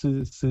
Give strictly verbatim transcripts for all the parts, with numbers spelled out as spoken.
se, se,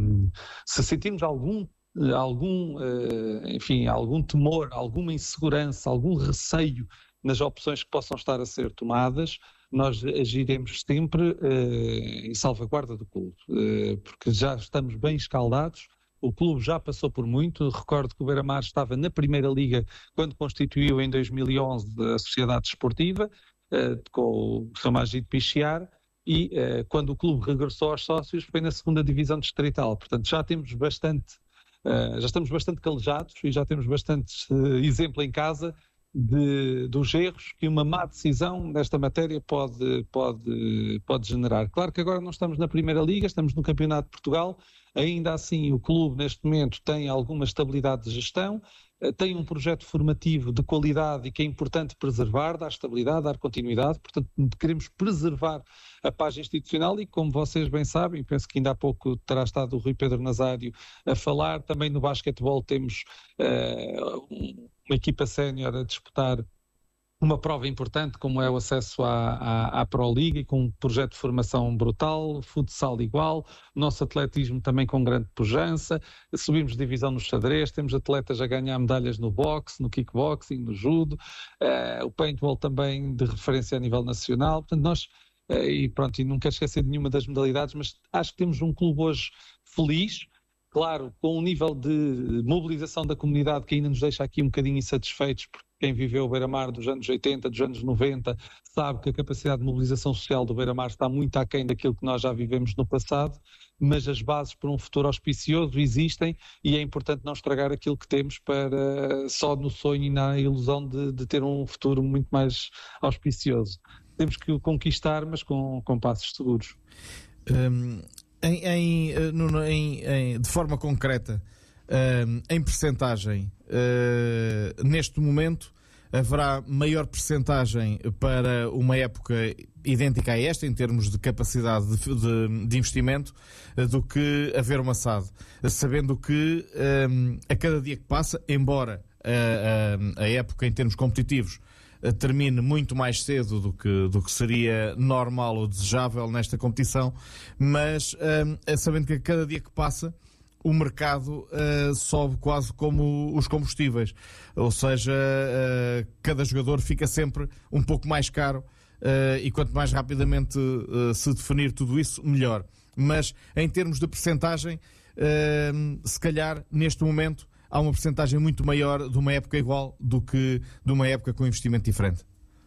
se sentirmos algum, algum, enfim, algum temor, alguma insegurança, algum receio nas opções que possam estar a ser tomadas, nós agiremos sempre em salvaguarda do clube, porque já estamos bem escaldados. O clube já passou por muito. Recordo que o Beira-Mar estava na Primeira Liga quando constituiu em dois mil e onze a Sociedade Desportiva, uh, com o São Magide Pichiar, e uh, quando o clube regressou aos sócios foi na segunda Divisão Distrital. Portanto, já temos bastante, uh, já estamos bastante calejados e já temos bastante uh, exemplo em casa de, dos erros que uma má decisão nesta matéria pode, pode, pode generar. Claro que agora não estamos na Primeira Liga, estamos no Campeonato de Portugal. Ainda assim, o clube neste momento tem alguma estabilidade de gestão, tem um projeto formativo de qualidade e que é importante preservar, dar estabilidade, dar continuidade. Portanto, queremos preservar a paz institucional e, como vocês bem sabem, penso que ainda há pouco terá estado o Rui Pedro Nazário a falar, também no basquetebol temos uh, uma equipa sénior a disputar uma prova importante como é o acesso à, à, à Pro Liga, e com um projeto de formação brutal, futsal igual, nosso atletismo também com grande pujança, subimos de divisão no xadrez, temos atletas a ganhar medalhas no boxe, no kickboxing, no judo, uh, o paintball também de referência a nível nacional. Portanto, nós, uh, e pronto, e não quero esquecer de nenhuma das modalidades, mas acho que temos um clube hoje feliz, claro, com um nível de mobilização da comunidade que ainda nos deixa aqui um bocadinho insatisfeitos, porque quem viveu o Beira-Mar dos anos oitenta, dos anos noventa, sabe que a capacidade de mobilização social do Beira-Mar está muito aquém daquilo que nós já vivemos no passado, mas as bases para um futuro auspicioso existem e é importante não estragar aquilo que temos para só no sonho e na ilusão de, de ter um futuro muito mais auspicioso. Temos que o conquistar, mas com, com passos seguros. Um, em, em, no, em, em, de forma concreta, Um, em percentagem, uh, neste momento haverá maior percentagem para uma época idêntica a esta, em termos de capacidade de, de, de investimento, uh, do que haver uma S A D, sabendo que um, a cada dia que passa, embora a, a, a época em termos competitivos uh, termine muito mais cedo do que, do que seria normal ou desejável nesta competição, mas um, sabendo que a cada dia que passa o mercado uh, sobe quase como os combustíveis, ou seja, uh, cada jogador fica sempre um pouco mais caro, uh, e quanto mais rapidamente uh, se definir tudo isso, melhor. Mas em termos de percentagem, uh, se calhar neste momento há uma percentagem muito maior de uma época igual do que de uma época com investimento diferente.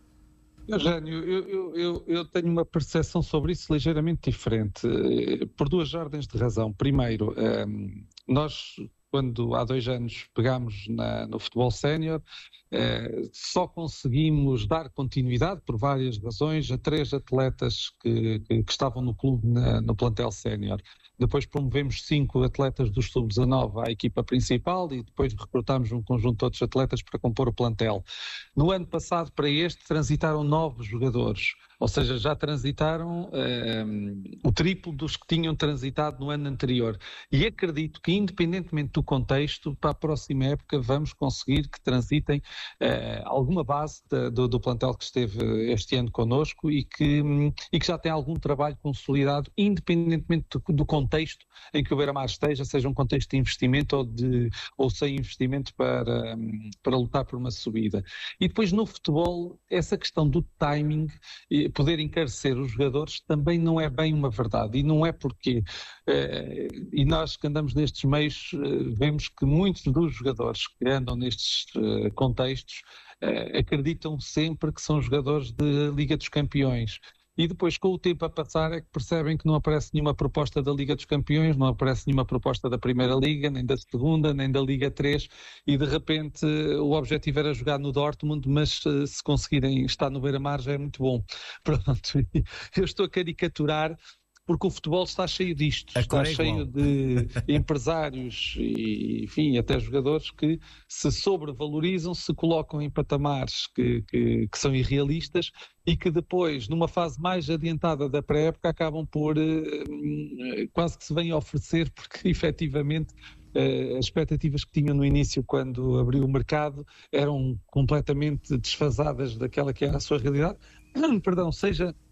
Eugénio, eu, eu, eu, eu tenho uma percepção sobre isso ligeiramente diferente, por duas ordens de razão. Primeiro, um, nós, quando há dois anos pegámos na, no futebol sénior, uh, só conseguimos dar continuidade, por várias razões, a três atletas que, que, que estavam no clube na, no plantel sénior. Depois promovemos cinco atletas do sub dezanove à equipa principal e depois recrutámos um conjunto de outros atletas para compor o plantel. No ano passado para este transitaram nove jogadores, ou seja, já transitaram um, o triplo dos que tinham transitado no ano anterior. E acredito que, independentemente do contexto, para a próxima época vamos conseguir que transitem uh, alguma base de, do, do plantel que esteve este ano connosco e que, um, e que já tem algum trabalho consolidado, independentemente do, do contexto em que o Beira-Mar esteja, seja um contexto de investimento ou, de, ou sem investimento para, para lutar por uma subida. E depois no futebol, essa questão do timing, poder encarecer os jogadores também não é bem uma verdade, e não é porque, eh, e nós que andamos nestes meios eh, vemos que muitos dos jogadores que andam nestes eh, contextos eh, acreditam sempre que são jogadores de Liga dos Campeões. E depois, com o tempo a passar, é que percebem que não aparece nenhuma proposta da Liga dos Campeões, não aparece nenhuma proposta da Primeira Liga, nem da Segunda, nem da Liga três, e de repente o objetivo era jogar no Dortmund, mas se conseguirem estar no Beira-Mar já é muito bom. Pronto, eu estou a caricaturar, porque o futebol está cheio disto, está cheio de empresários e, enfim, até jogadores que se sobrevalorizam, se colocam em patamares que, que, que são irrealistas e que depois, numa fase mais adiantada da pré-época, acabam por eh, quase que se vêm a oferecer, porque efetivamente eh, as expectativas que tinham no início, quando abriu o mercado, eram completamente desfasadas daquela que era a sua realidade. Perdão, seja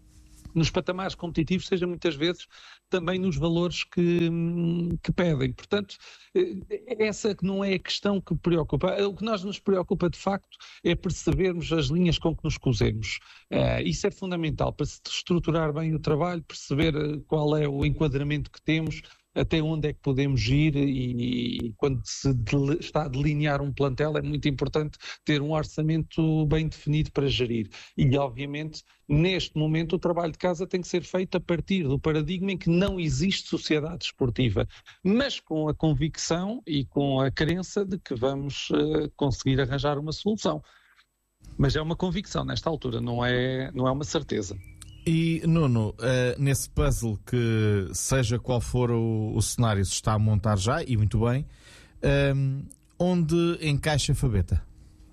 nos patamares competitivos, seja muitas vezes também nos valores que, que pedem. Portanto, essa não é a questão que preocupa. O que nós nos preocupa, de facto, é percebermos as linhas com que nos cruzemos. Uh, isso é fundamental para se estruturar bem o trabalho, perceber qual é o enquadramento que temos, até onde é que podemos ir, e, e quando se de, está a delinear um plantel é muito importante ter um orçamento bem definido para gerir. E, obviamente, neste momento o trabalho de casa tem que ser feito a partir do paradigma em que não existe sociedade desportiva, mas com a convicção e com a crença de que vamos uh, conseguir arranjar uma solução. Mas é uma convicção nesta altura, não é, não é uma certeza. E, Nuno, uh, nesse puzzle que, seja qual for o, o cenário, se está a montar já, e muito bem, um, onde encaixa Fabetta?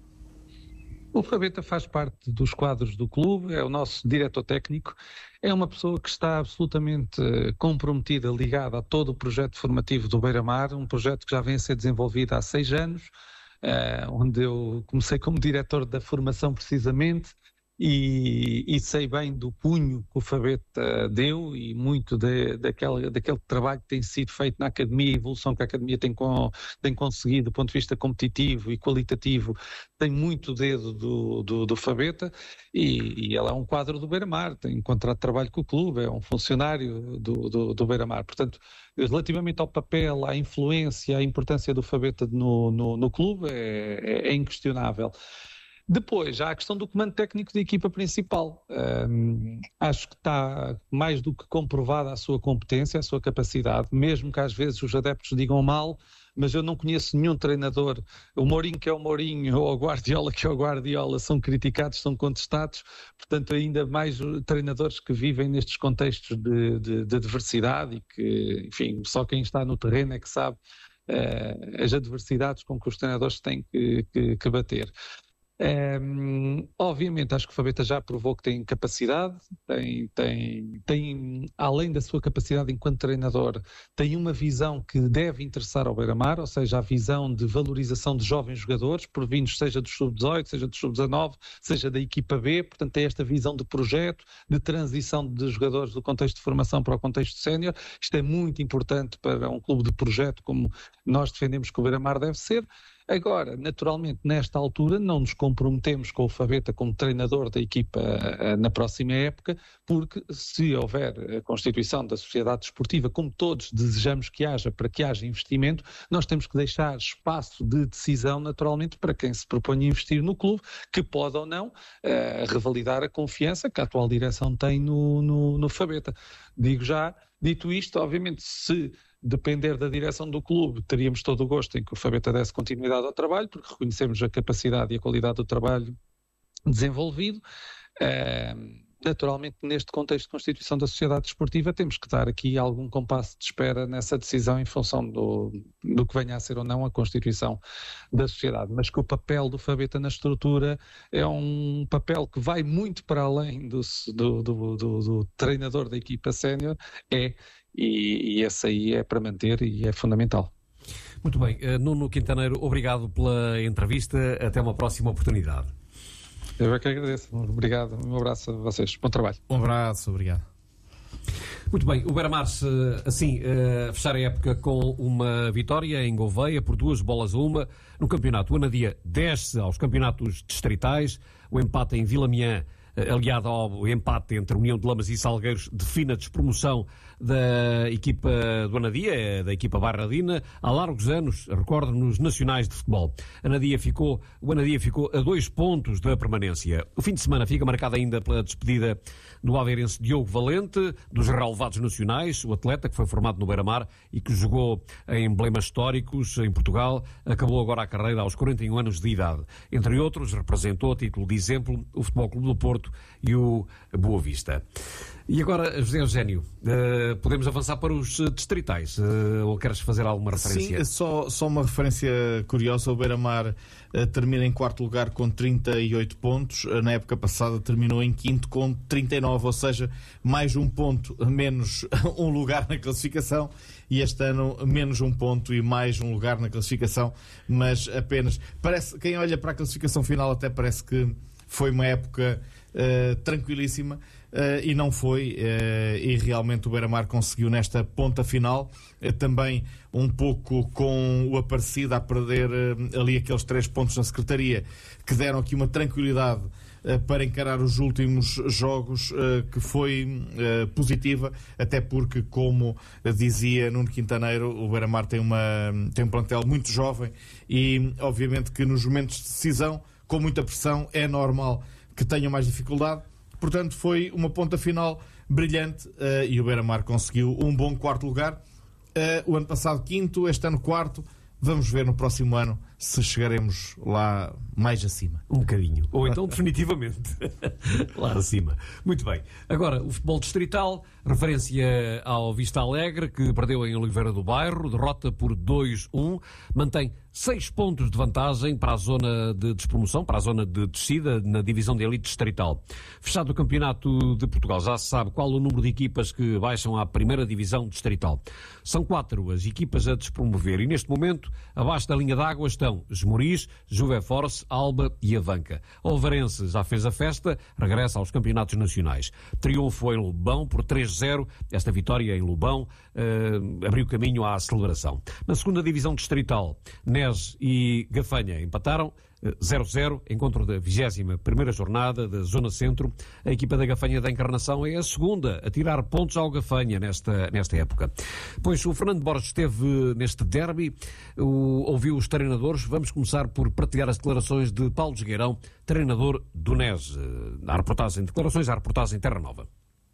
O Fabetta faz parte dos quadros do clube, é o nosso diretor técnico, é uma pessoa que está absolutamente comprometida, ligada a todo o projeto formativo do Beira-Mar, um projeto que já vem a ser desenvolvido há seis anos, uh, onde eu comecei como diretor da formação precisamente, E, e sei bem do punho que o Fabetta deu e muito de, daquele, daquele trabalho que tem sido feito na academia, a evolução que a academia tem, com, tem conseguido do ponto de vista competitivo e qualitativo, tem muito dedo do, do, do Fabetta, e, e ele é um quadro do Beira-Mar, tem contrato de trabalho com o clube, é um funcionário do, do, do Beira-Mar. Portanto, relativamente ao papel, à influência, à importância do Fabetta no, no, no clube, é, é, é inquestionável. Depois, há a questão do comando técnico da equipa principal. Um, acho que está mais do que comprovada a sua competência, a sua capacidade, mesmo que às vezes os adeptos digam mal, mas eu não conheço nenhum treinador, o Mourinho que é o Mourinho ou o Guardiola que é o Guardiola, são criticados, são contestados, portanto ainda mais treinadores que vivem nestes contextos de, de, de adversidade e que, enfim, só quem está no terreno é que sabe uh, as adversidades com que os treinadores têm que, que, que bater. Um, obviamente acho que o Fabetta já provou que tem capacidade, tem, tem, tem, além da sua capacidade enquanto treinador, tem uma visão que deve interessar ao Beira-Mar, ou seja, a visão de valorização de jovens jogadores, provindos seja dos sub dezoito, seja dos sub dezanove, seja da equipa B, portanto tem esta visão de projeto, de transição de jogadores do contexto de formação para o contexto sénior. Isto é muito importante para um clube de projeto como nós defendemos que o Beira-Mar deve ser. Agora, naturalmente, nesta altura, não nos comprometemos com o Fabetta como treinador da equipa na próxima época, porque se houver a constituição da sociedade desportiva, como todos desejamos que haja, para que haja investimento, nós temos que deixar espaço de decisão, naturalmente, para quem se propõe a investir no clube, que pode ou não uh, revalidar a confiança que a atual direção tem no, no, no Fabetta. Digo já, dito isto, obviamente, se depender da direção do clube, teríamos todo o gosto em que o Fabetta desse continuidade ao trabalho, porque reconhecemos a capacidade e a qualidade do trabalho desenvolvido. Uh, naturalmente, neste contexto de constituição da sociedade desportiva, temos que dar aqui algum compasso de espera nessa decisão em função do, do que venha a ser ou não a constituição da sociedade. Mas que o papel do Fabetta na estrutura é um papel que vai muito para além do, do, do, do, do treinador da equipa sénior, é E, e esse aí é para manter e é fundamental. Muito bem. Uh, Nuno Quintaneiro, obrigado pela entrevista. Até uma próxima oportunidade. Eu é que agradeço. Obrigado. Um abraço a vocês. Bom trabalho. Um abraço. Obrigado. Muito bem. O Beira-Mar, assim, uh, fechar a época com uma vitória em Gouveia por duas bolas a uma. No campeonato, o Anadia desce aos campeonatos distritais. O empate em Vilamiã, aliado ao empate entre a União de Lamas e Salgueiros, define a despromoção da equipa do Anadia, da equipa Barradina, há largos anos, recordo, nos nacionais de futebol. A Anadia ficou, o Anadia ficou a dois pontos da permanência. O fim de semana fica marcado ainda pela despedida do aveirense Diogo Valente, dos relevados nacionais, o atleta que foi formado no Beira-Mar e que jogou em emblemas históricos em Portugal, acabou agora a carreira aos quarenta e um anos de idade. Entre outros, representou a título de exemplo o Futebol Clube do Porto e o Boa Vista. E agora, José Eugénio, uh, podemos avançar para os distritais, uh, ou queres fazer alguma referência? Sim, só, só uma referência curiosa. O Beira-Mar uh, termina em quarto lugar com trinta e oito pontos, uh, na época passada terminou em quinto com trinta e nove, ou seja, mais um ponto, menos um lugar na classificação, e este ano menos um ponto e mais um lugar na classificação, mas apenas, parece, quem olha para a classificação final até parece que foi uma época uh, tranquilíssima, Uh, e não foi, uh, e realmente o Beira-Mar conseguiu nesta ponta final, uh, também um pouco com o Aparecida a perder uh, ali aqueles três pontos na secretaria, que deram aqui uma tranquilidade uh, para encarar os últimos jogos, uh, que foi uh, positiva, até porque, como dizia Nuno Quintaneiro, o Beira-Mar tem, uma, tem um plantel muito jovem e obviamente que nos momentos de decisão, com muita pressão, é normal que tenham mais dificuldade. Portanto, foi uma ponta final brilhante uh, e o Beira-Mar conseguiu um bom quarto lugar. Uh, o ano passado quinto, este ano quarto. Vamos ver no próximo ano se chegaremos lá mais acima. Um bocadinho. Ou então definitivamente lá acima. Muito bem. Agora, o futebol distrital, referência ao Vista Alegre, que perdeu em Oliveira do Bairro, derrota por dois a um, mantém seis pontos de vantagem para a zona de despromoção, para a zona de descida na divisão de elite distrital. Fechado o campeonato de Portugal, já se sabe qual o número de equipas que baixam à primeira divisão distrital. São quatro as equipas a despromover e neste momento, abaixo da linha d'água estão Esmoriz, Juveforce, Alba e Avanca. O Alvarense já fez a festa, regressa aos campeonatos nacionais. Triunfo em Lobão por três a zero. Esta vitória em Lobão uh, abriu caminho à celebração. Na segunda divisão distrital, Nes e Gafanha empataram zero a zero, encontro da vigésima primeira jornada da Zona Centro. A equipa da Gafanha da Encarnação é a segunda a tirar pontos ao Gafanha nesta, nesta época. Pois o Fernando Borges esteve neste derby, o, ouviu os treinadores. Vamos começar por partilhar as declarações de Paulo Jogueirão, treinador do Nes. A reportagem, declarações à reportagem Terra Nova.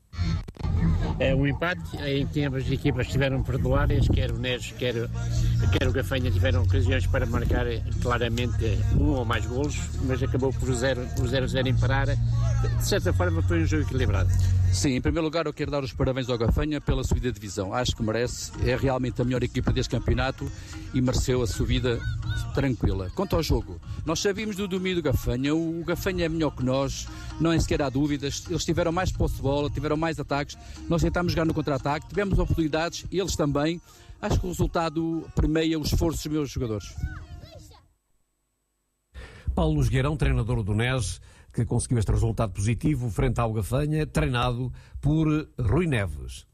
É um empate em que ambas as equipas tiveram perdoárias, quer o Nes, quer, quer o Gafanha tiveram ocasiões para marcar claramente um ou mais golos, mas acabou por o zero a zero em parar. De certa forma foi um jogo equilibrado. Sim, em primeiro lugar eu quero dar os parabéns ao Gafanha pela subida de divisão. Acho que merece, é realmente a melhor equipa deste campeonato e mereceu a subida tranquila. Quanto ao jogo, nós sabíamos do domínio do Gafanha, o Gafanha é melhor que nós, não é sequer há dúvidas, eles tiveram mais posse de bola, tiveram mais ataques, nós tentámos jogar no contra-ataque, tivemos oportunidades, eles também. Acho que o resultado premia o esforço dos meus jogadores. Paulo Jogueirão, treinador do Nes, que conseguiu este resultado positivo frente ao Gafanha, treinado por Rui Neves.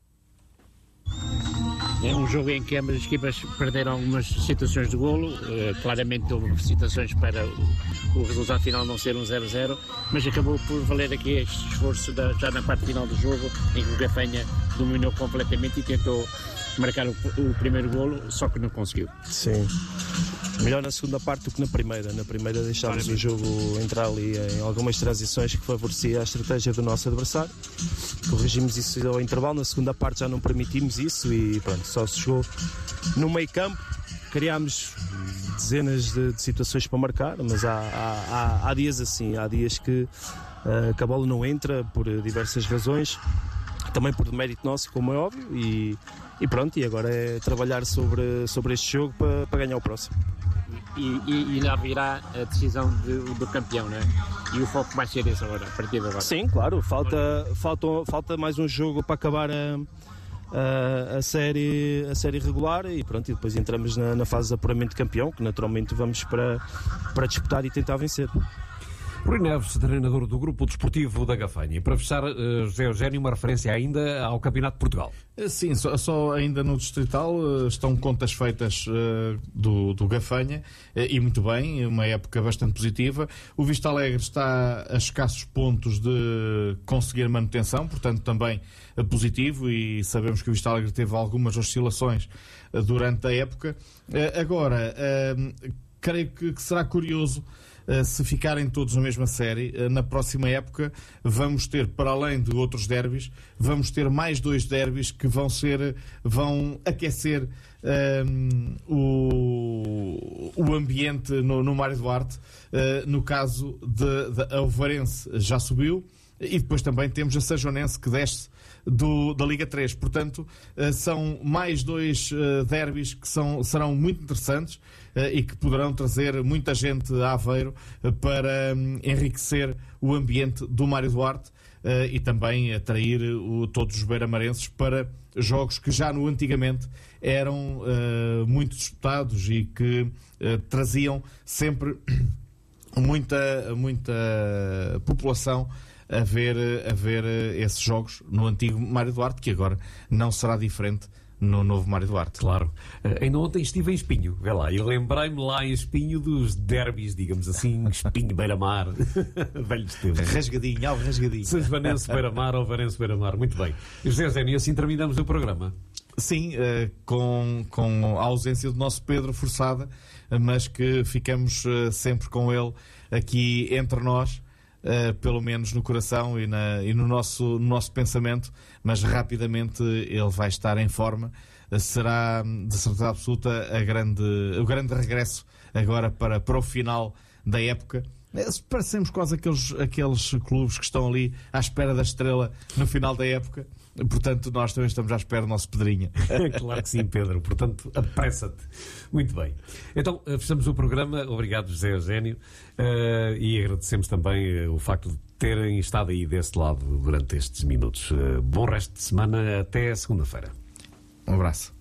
É um jogo em que ambas as equipas perderam algumas situações de golo, uh, claramente houve situações para o, o resultado final não ser um zero a zero, mas acabou por valer aqui este esforço da, já na parte final do jogo, em que o Gafanha dominou completamente e tentou marcar o, o primeiro golo, só que não conseguiu. Sim, melhor na segunda parte do que na primeira. Na primeira deixámos o jogo entrar ali em algumas transições que favorecia a estratégia do nosso adversário. Corrigimos isso ao intervalo, na segunda parte já não permitimos isso e pronto, só se chegou no meio campo. Criámos dezenas de, de situações para marcar, mas há, há, há, há dias assim, há dias que, uh, que a bola não entra por diversas razões, também por mérito nosso, como é óbvio, e, e pronto, e agora é trabalhar sobre, sobre este jogo para, para ganhar o próximo. E, e, e lá virá a decisão de, do campeão, não é? E o foco vai ser esse agora, a partir de agora. Sim, claro, falta, falta, falta mais um jogo para acabar a, a, a, série, a série regular e pronto, e depois entramos na, na fase de apuramento de campeão, que naturalmente vamos para, para disputar e tentar vencer. Rui Neves, treinador do Grupo Desportivo da Gafanha. E para fechar, uh, José Eugénio, uma referência ainda ao Campeonato de Portugal. Sim, só, só ainda no Distrital uh, estão contas feitas uh, do, do Gafanha uh, e muito bem, uma época bastante positiva. O Vista Alegre está a escassos pontos de conseguir manutenção, portanto também uh, positivo, e sabemos que o Vista Alegre teve algumas oscilações uh, durante a época. Uh, agora, uh, creio que, que será curioso Uh, se ficarem todos na mesma série, uh, na próxima época vamos ter, para além de outros derbys, vamos ter mais dois derbys que vão ser, vão aquecer um, o, o ambiente no, no Mário Duarte. Uh, no caso de, de Alvarense já subiu, e depois também temos a Sajonense que desce do, da Liga três. Portanto, uh, são mais dois uh, derbys que são, serão muito interessantes uh, e que poderão trazer muita gente a Aveiro uh, para um, enriquecer o ambiente do Mário Duarte uh, e também atrair uh, todos os beiramarenses para jogos que já no antigamente eram uh, muito disputados e que uh, traziam sempre muita, muita população a ver, a ver esses jogos no antigo Mário Duarte, que agora não será diferente no novo Mário Duarte. Claro. Uh, ainda ontem estive em Espinho, vê lá, e lembrei-me lá em Espinho dos derbys, digamos assim, Espinho, Beira-Mar, velhos tempos. Rasgadinho, ao rasgadinho. Sesvanense, Beira-Mar, Alvarense, Beira-Mar, muito bem. José Eugénio, assim terminamos o programa. Sim, uh, com, com a ausência do nosso Pedro forçada, mas que ficamos uh, sempre com ele aqui entre nós. Uh, pelo menos no coração e, na, e no, nosso, no nosso pensamento, mas rapidamente ele vai estar em forma. Uh, será, de certeza absoluta, a grande, o grande regresso agora para, para o final da época. Uh, parecemos quase aqueles, aqueles clubes que estão ali à espera da estrela no final da época. Portanto, nós também estamos à espera do nosso Pedrinha. Claro que sim, Pedro. Portanto, apressa-te. Muito bem. Então, fechamos o programa. Obrigado, José Eugénio. Uh, e agradecemos também uh, o facto de terem estado aí desse lado durante estes minutos. Uh, bom resto de semana. Até segunda-feira. Um abraço.